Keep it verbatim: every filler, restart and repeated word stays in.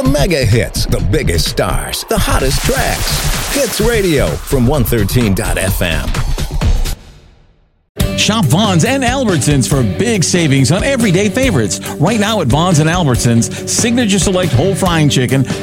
The mega hits, the biggest stars, the hottest tracks. Hits Radio from one thirteen dot f m. Shop Vons and Albertsons for big savings on everyday favorites. Right now at Vons and Albertsons, Signature Select Whole Frying Chicken,